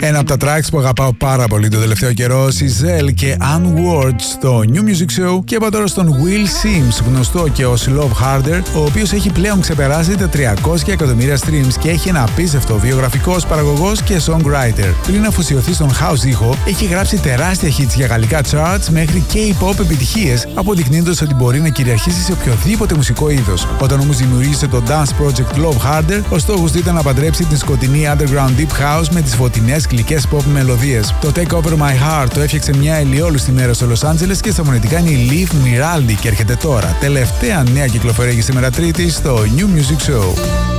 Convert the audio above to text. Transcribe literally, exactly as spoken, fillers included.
Ένα από τα tracks που αγαπάω πάρα πολύ το τελευταίο καιρό, Sizzle και Unwords στο New Music Show. Και είπα τώρα στον Will Sims, γνωστό και ως Love Harder, ο οποίος έχει πλέον ξεπεράσει τα τριακόσια εκατομμύρια streams και έχει ένα απίστευτο βιογραφικός παραγωγός και songwriter. Πριν αφοσιωθεί στον house ήχο, έχει γράψει τεράστια hits για γαλλικά charts μέχρι K-pop επιτυχίες, αποδεικνύοντας ότι μπορεί να κυριαρχήσει σε οποιοδήποτε μουσικό είδος. Όταν όμως δημιουργήσε το dance project Love Harder, ο στόχος του ήταν να παντρέψει την σκοτεινή underground deep house με τις φωτεινές γλυκές pop μελωδίες. Το Take Over My Heart το έφτιαξε μια ηλιόλουστη μέρα στο Los Angeles και στα φωνητικά είναι η Liv Miraldi και έρχεται τώρα. Τελευταία νέα κυκλοφορία για σήμερα Τρίτη στο New Music Show.